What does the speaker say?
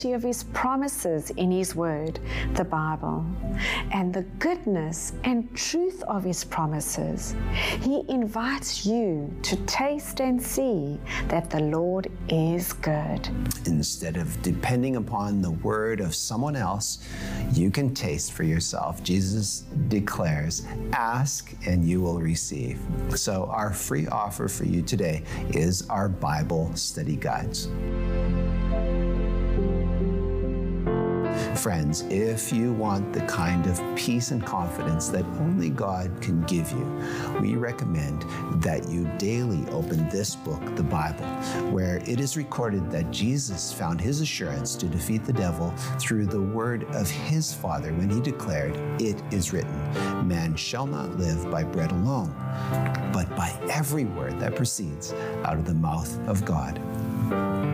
of his promises in his word, the Bible, and the goodness and truth of his promises. He invites you to taste and see that the Lord is good. Instead of depending upon the word of someone else, you can taste for yourself. Jesus declares, ask and you will receive. So our free offer for you today is our Bible study guides. Friends, if you want the kind of peace and confidence that only God can give you, we recommend that you daily open this book, the Bible, where it is recorded that Jesus found his assurance to defeat the devil through the word of his Father when he declared, "It is written, man shall not live by bread alone, but by every word that proceeds out of the mouth of God."